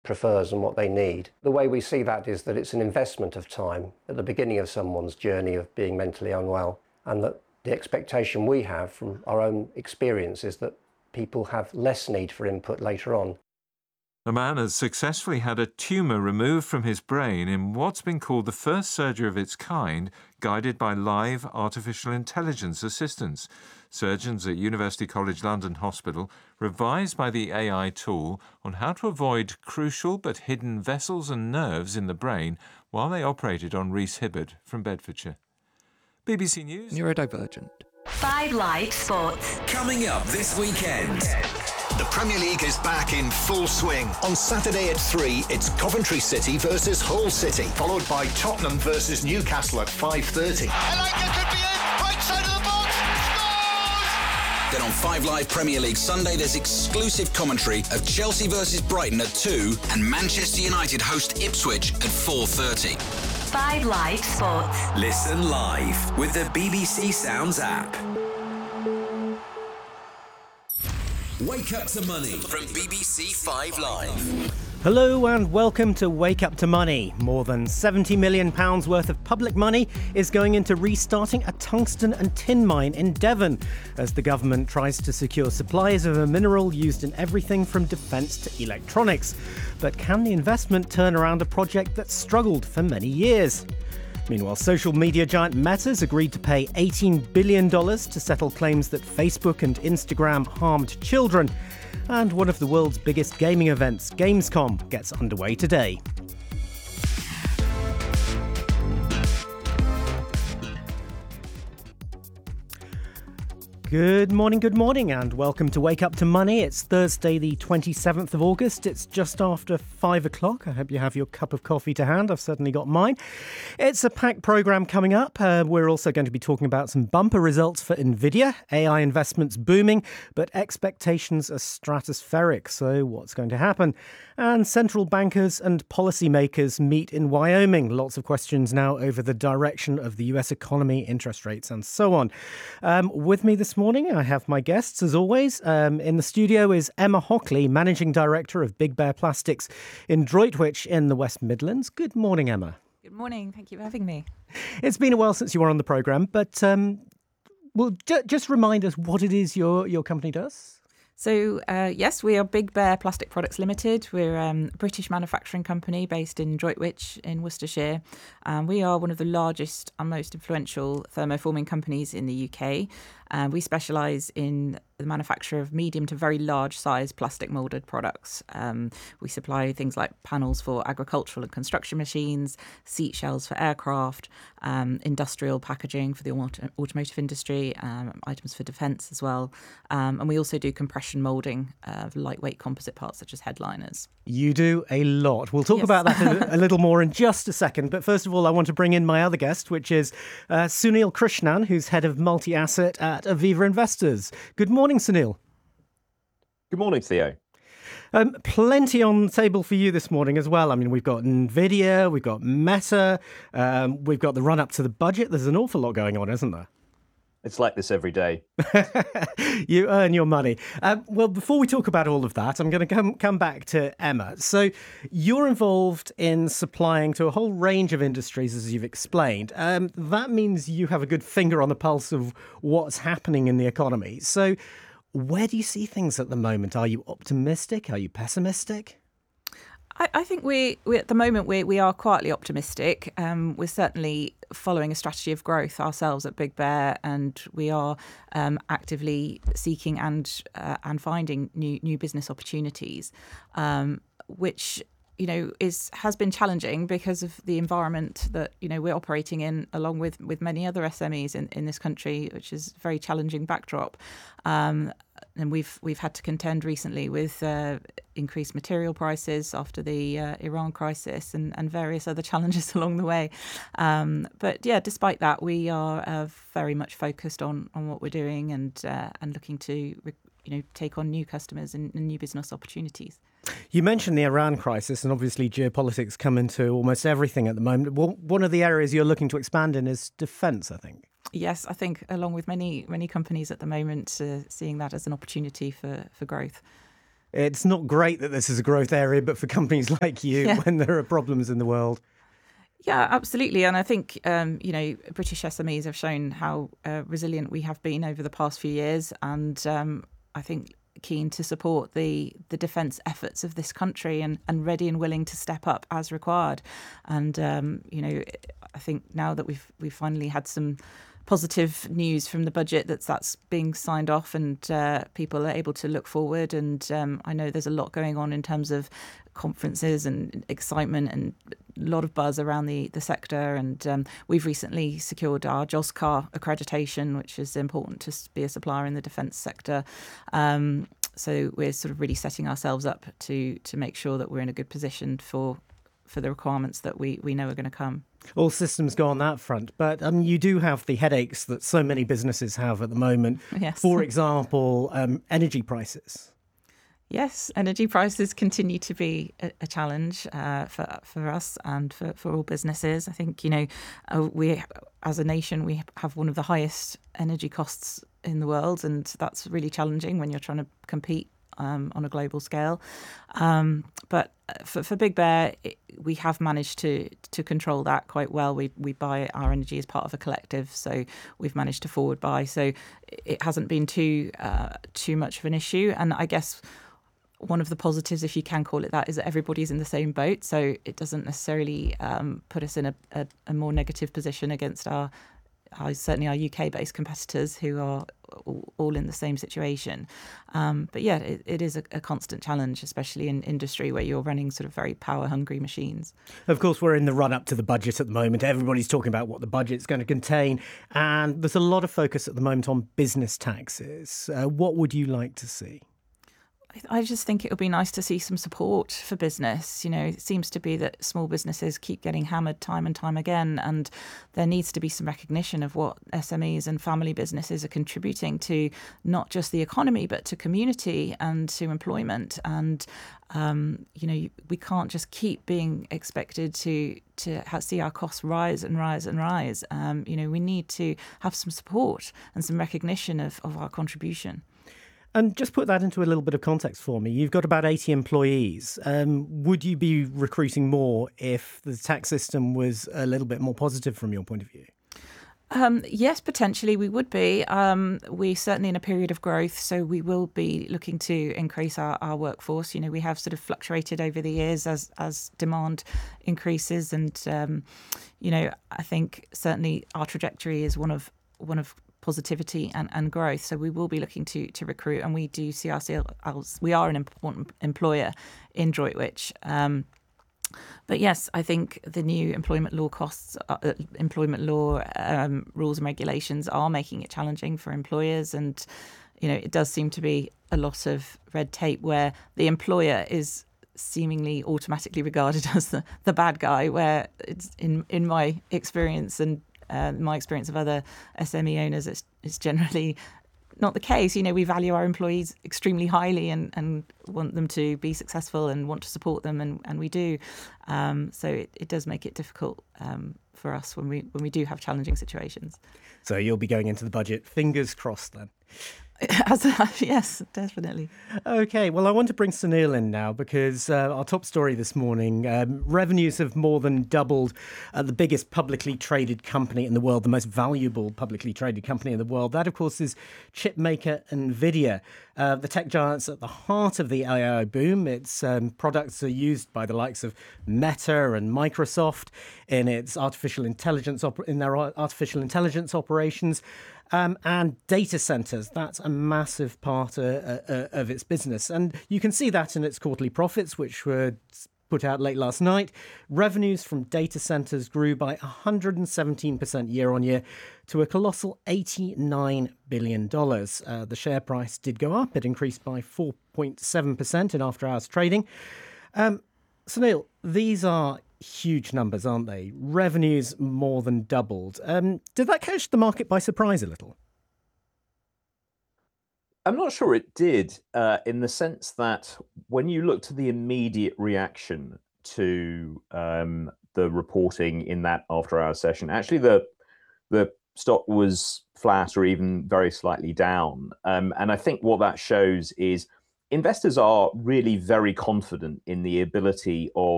prefers and what they need. The way we see that is that it's an investment of time at the beginning of someone's journey of being mentally unwell, and that the expectation we have from our own experience is that people have less need for input later on. A man has successfully had a tumour removed from his brain in what's been called the first surgery of its kind, guided by live artificial intelligence assistance. Surgeons at University College London Hospital revised by the AI tool on how to avoid crucial but hidden vessels and nerves in the brain while they operated on Rhys Hibbard from Bedfordshire. BBC News. Neurodivergent. 5 Live Sports. Coming up this weekend. The Premier League is back in full swing. On Saturday at 3, it's Coventry City versus Hull City, followed by Tottenham versus Newcastle at 5:30. Elanga could be in, right side of the box, scores! Then on 5 Live Premier League Sunday, there's exclusive commentary of Chelsea versus Brighton at 2 and Manchester United host Ipswich at 4:30. 5 Live Sports. Listen live with the BBC Sounds app. Wake Up to Money from BBC 5 Live. Hello and welcome to Wake Up to Money. More than £70 million worth of public money is going into restarting a tungsten and tin mine in Devon as the government tries to secure supplies of a mineral used in everything from defence to electronics. But can the investment turn around a project that's struggled for many years? Meanwhile, social media giant Meta's agreed to pay $18 billion to settle claims that Facebook and Instagram harmed children. And one of the world's biggest gaming events, Gamescom, gets underway today. Good morning, and welcome to Wake Up to Money. It's Thursday, the 27th of August. It's just after 5 o'clock. I hope you have your cup of coffee to hand. I've certainly got mine. It's a packed programme coming up. We're also going to be talking about some bumper results for Nvidia. AI investments booming, but expectations are stratospheric. So what's going to happen? And central bankers and policymakers meet in Wyoming. Lots of questions now over the direction of the US economy, interest rates, and so on. With me this morning, I have my guests, as always. In the studio is Emma Hockley, Managing Director of Big Bear Plastics in Droitwich in the West Midlands. Good morning, Emma. Good morning. Thank you for having me. It's been a while since you were on the programme, but just remind us what it is your company does. So, yes, we are Big Bear Plastic Products Limited. We're a British manufacturing company based in Droitwich in Worcestershire. We are one of the largest and most influential thermoforming companies in the UK. We specialise in the manufacture of medium to very large size plastic moulded products. We supply things like panels for agricultural and construction machines, seat shells for aircraft, industrial packaging for the automotive industry, items for defence as well. And we also do compression moulding of lightweight composite parts such as headliners. You do a lot. We'll talk about that a little more in just a second. But first of all, I want to bring in my other guest, which is Sunil Krishnan, who's head of multi-asset at Aviva Investors. Good morning, Sunil. Good morning, Theo. Plenty on the table for you this morning as well. I mean, we've got Nvidia, we've got Meta, we've got the run-up to the budget. There's an awful lot going on, isn't there? It's like this every day. You earn your money. Well, before we talk about all of that, I'm going to come back to Emma. So you're involved in supplying to a whole range of industries, as you've explained. That means you have a good finger on the pulse of what's happening in the economy. So where do you see things at the moment? Are you optimistic? Are you pessimistic? I think we at the moment we are quietly optimistic. We're certainly following a strategy of growth ourselves at Big Bear, and we are actively seeking and finding new business opportunities, which has been challenging because of the environment that we're operating in, along with many other SMEs in this country, which is a very challenging backdrop. And we've had to contend recently with increased material prices after the Iran crisis and various other challenges along the way. But yeah, despite that, we are very much focused on what we're doing and looking to take on new customers and new business opportunities. You mentioned the Iran crisis, and obviously geopolitics come into almost everything at the moment. Well, one of the areas you're looking to expand in is defence, I think. Yes, I think along with many companies at the moment, seeing that as an opportunity for growth. It's not great that this is a growth area, but for companies like you, when there are problems in the world. Yeah, absolutely. And I think, British SMEs have shown how resilient we have been over the past few years. And I think keen to support the defence efforts of this country and ready and willing to step up as required. And, I think now that we've finally had some positive news from the budget that's being signed off and people are able to look forward. And I know there's a lot going on in terms of conferences and excitement and a lot of buzz around the sector. And we've recently secured our JOSCAR accreditation, which is important to be a supplier in the defence sector. So we're sort of really setting ourselves up to make sure that we're in a good position for the requirements that we know are going to come. All systems go on that front, but you do have the headaches that so many businesses have at the moment. Yes. For example, energy prices. Yes, energy prices continue to be a challenge for us and for all businesses. I think, we as a nation, we have one of the highest energy costs in the world, and that's really challenging when you're trying to compete on a global scale. But for Big Bear, we have managed to control that quite well. We buy our energy as part of a collective, so we've managed to forward buy. So it hasn't been too much of an issue. And I guess one of the positives, if you can call it that, is that everybody's in the same boat. So it doesn't necessarily put us in a more negative position against certainly our UK-based competitors who are all in the same situation. But yeah, it is a constant challenge, especially in industry where you're running sort of very power-hungry machines. Of course, we're in the run-up to the budget at the moment. Everybody's talking about what the budget's going to contain. And there's a lot of focus at the moment on business taxes. What would you like to see? I just think it would be nice to see some support for business. It seems to be that small businesses keep getting hammered time and time again, and there needs to be some recognition of what SMEs and family businesses are contributing to not just the economy, but to community and to employment. And, we can't just keep being expected to see our costs rise and rise and rise. We need to have some support and some recognition of our contribution. And just put that into a little bit of context for me. You've got about 80 employees. Would you be recruiting more if the tax system was a little bit more positive from your point of view? Yes, potentially we would be. We're certainly in a period of growth, so we will be looking to increase our workforce. We have sort of fluctuated over the years as demand increases. And, I think certainly our trajectory is one of positivity and growth. So we will be looking to recruit, and we do see ourselves, we are an important employer in Droitwich. But yes, I think the new employment law rules and regulations are making it challenging for employers. And, it does seem to be a lot of red tape where the employer is seemingly automatically regarded as the bad guy, where it's in my experience and my experience of other SME owners, it's generally not the case. We value our employees extremely highly and want them to be successful and want to support them, and we do. So it does make it difficult for us when we do have challenging situations. So you'll be going into the budget, fingers crossed then. Yes, definitely. OK, well, I want to bring Sunil in now because our top story this morning, revenues have more than doubled at the biggest publicly traded company in the world, the most valuable publicly traded company in the world. That, of course, is chip maker NVIDIA, the tech giant's at the heart of the AI boom. Its products are used by the likes of Meta and Microsoft in its artificial intelligence operations. And data centers, that's a massive part of its business. And you can see that in its quarterly profits, which were put out late last night. Revenues from data centers grew by 117% year on year to a colossal $89 billion. The share price did go up. It increased by 4.7% in after-hours trading. Sunil, these are huge numbers, aren't they? Revenues more than doubled. Did that catch the market by surprise a little? I'm not sure it did, in the sense that when you look to the immediate reaction to the reporting in that after-hours session, actually the stock was flat or even very slightly down. And I think what that shows is investors are really very confident in the ability of